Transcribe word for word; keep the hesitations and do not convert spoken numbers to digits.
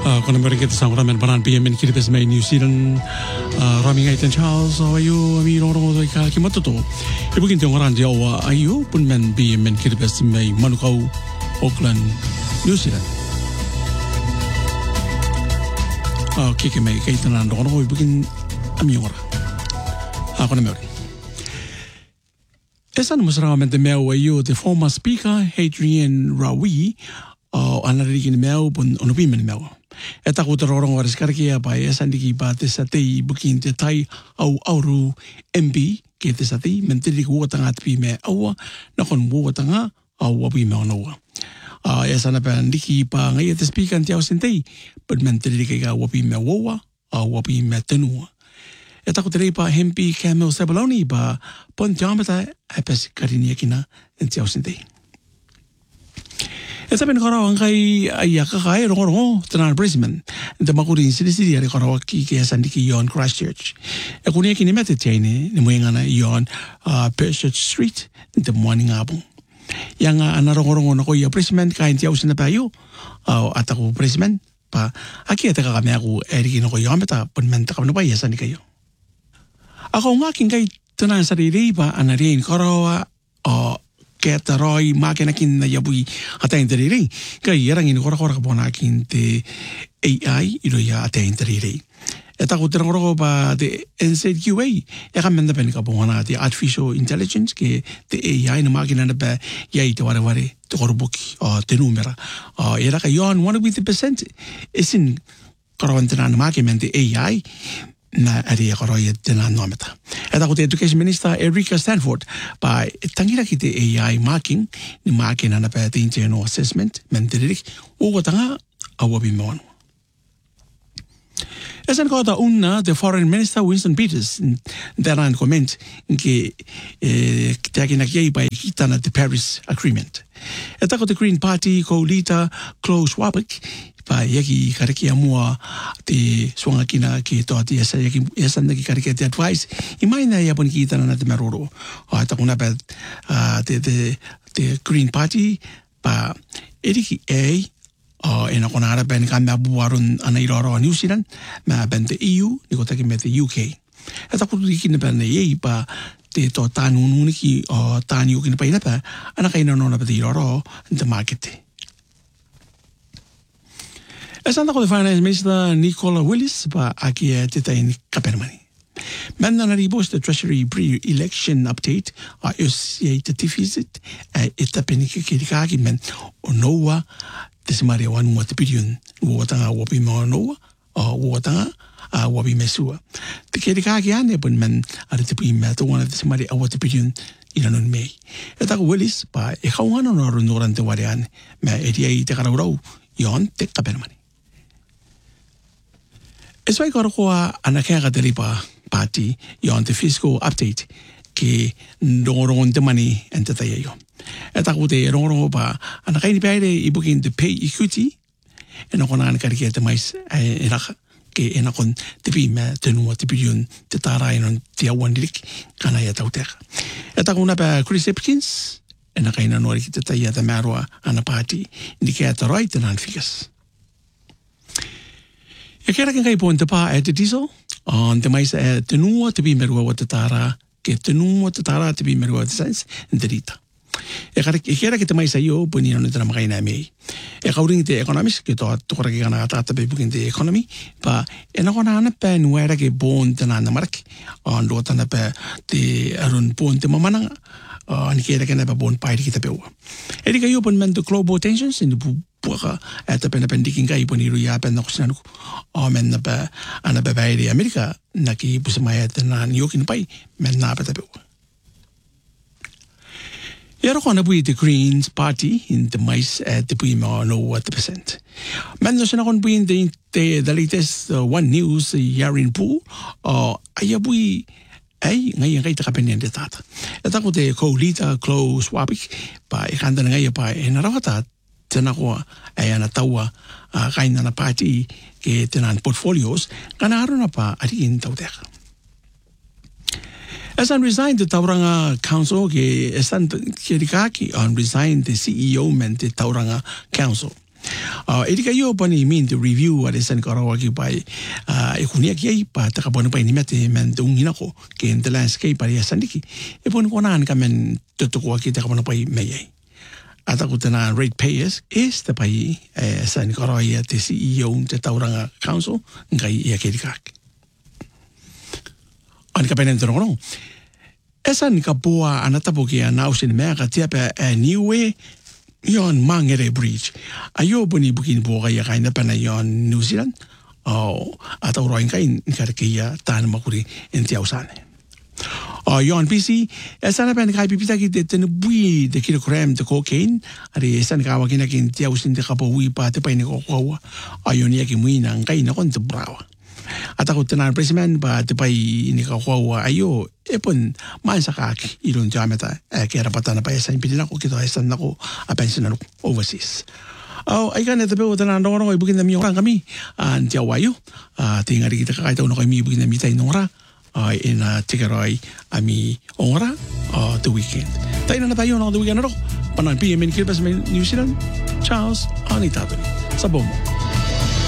Kuna mereka sang orang menahan P M N kiri pesmai New Zealand Rami ngai ten Charles ayu ami orang orang ika kimat tu ibu kinti orang Jawa ayu pun men P M N kiri pesmai Manukau Auckland New Zealand kiki mai kai tenan orang orang ibu kin ami orang aku nama orang esan musra men de meu ayu the former speaker Hadrian Rawi anari kin meu pun onopi men meu eta ko terorong waris karkia pa esan diki pa te satei bukin te tai au auru M P ke te satei menteri ko tanga te me au na kon mo tanga au api me no a esan pa diki pa ngai te speaker te au sentei but menteri ke ga api me wo au api me tenu eta ko terei pa M P Camille Sebaloni pa pon jamata apes karinia kina te au sentei Esa ben kara angkai ayah kakai rongo-rongo tenan Brisbane. Enta makurin sini-sini ada kara ki ke sandiki yon Christchurch. Aku ni kini mete tiene ni moyangana yon Pershurch Street enta morning abung. Yang ana rongo-rongo nako ya Brisbane kain tiau sina payo. Au ataku Brisbane pa aki ata kami aku eriki nako yon meta pun menta kami napa ya sandiki yo. Aku ngakin kai tenan sariri pa ana rein kara Keta roi makina kin na yabui ata interiri kai yarang ini kora-kora kapona kin te A I ilo ya ata interiri eta ko terang ro ba de N Z Q A ya kan menda pen kapona te artificial intelligence ke te A I na makina na ba ya ite ware ware te korbuki o te numera o era ka yon one with the percent isin korantena na makina te A I na area koroi tena nometa. Eta ko te Education Minister Erica Stanford by tangira ki te A I marking ni marking ana pa te internal assessment menterik o tanga awabi mon. Esan ko ta una the Foreign Minister Winston Peters daran comment ke eh takina ki by kitana the Paris Agreement. Eta ko the Green Party co-leader Klaus Schwab pa yaki kariki amua te suanga kina ki to ati esa yaki esa naki kariki te advice imaina ya pon kita na te maroro a ta kuna pa te te te Green Party pa eriki a o ena kona ara ben kan na buarun ana iroro New Zealand ma ben te E U ni ko ta ki me te U K eta ko ki ne ben ye pa te to tanu nuni ki o tani ki ne pa ina pa ana kaina no na pa te iroro te market Esanda ko the Finance Minister Nicola Willis pa aki te tain kapermani. Manda na ribos the Treasury pre-election update a associated deficit e tapenike kirikaki men onoa te simari wan mo te pidiun wo tanga wo pi mo no o wo tanga a wo pi mesua. Te kirikaki ane pun men ara te pi me to one te simari a wo te pidiun ina non mei. Eta ko Willis pa e khawano no ro norante warian me e dia te karau yon te kapermani. Eso ay karo ko ana kaya kadalipa party yon the fiscal update ki ndongoron te mani ente tayo. Eta ko te rongoron pa ana kaya ni paire ibukin the pay equity ena kona ana kaya te mais ena ke ena kon te pi me te nuwa te piyon te tara enon te awan dilik kana ya tauteka. Eta ko na pa Chris Hipkins ena kaya na nori ki te tayo te marwa ana party ni kaya te roi te nan fikas. E kera ken kai pon te pa e te diesel, on te mais e te nua te bimerua o te tara, ke te nua te tara te bimerua o te sains, en te rita. E kera ke te mais e yo, puni anu te namakaina e mei. E kauringi te economist, ke toa tukora ke kana atata pe bukin te economy, pa e na kona ana pe nuera ke bon te nana maraki, on lo tana pe te arun bon te mamananga, ni kera ke na pe bon pairi ki te peua. E rika yo pon men the global tensions, in the puaka e te pena pendiking kai poni ruia pena kusinanu o men na pa ana pa bairi Amerika na ki pusamaya te na niokin pai men na pa te peua. Ero kona pui the Greens Party in the mais e te pui mo no what the percent. Men no sena kon pui in the, the, the latest uh, One News Yarin Pool o aya pui ai ngai ngai te kapenen de tata. E tako te co-leader Klaus Schwab pa e kanda ngai pa e na rawata tena koa e ana taua a kaina na party ke tena portfolios kana aruna pa arikin tauteka. Esan resigned the Tauranga Council ke esan kirikaki on resigned the C E O men the Tauranga Council. Uh, edi kayo pa ni min to review at isan karawaki pa uh, ikunia kiay pa takapon pa ni mete men tungin ako ken the landscape pa sandiki ipon ko nan kamen tutuko kita kapon pa mayay at ako na ratepayers is the pa eh, san karawaya te C E O te tauranga council ngai ia kedikak an kapen entro esan kapua anatapo kia nausin mea ka tiapa a new way yon mangere bridge ayo buni bukin bo kaya kaina pa na yon New Zealand o at oroin kain karkiya tan makuri entiausane o yon P C esana pa kai pipita ki de ten bui de kilogram de cocaine ari esan ka wakina ki entiausin de kapo wi pa te pa ni ko ko ayo ni ki muina ngai na kon te brawa at ako tanan presimen ba te pa ni ka ko ayo epon man sakaki ilon jameta eh kera patana pa esan pidina ko kito esan nako a pension overseas. Oh, ay kan ito po tanan ro ro ibukin na mi orang kami an tiawayo ah tingari kita ka ito no kami ibukin na mi tay nora ay in tigaroy ami ora uh the weekend. Tayo na tayo no the weekend ro panan P M in Kilbas New Zealand. Charles Anitado sa Bomo.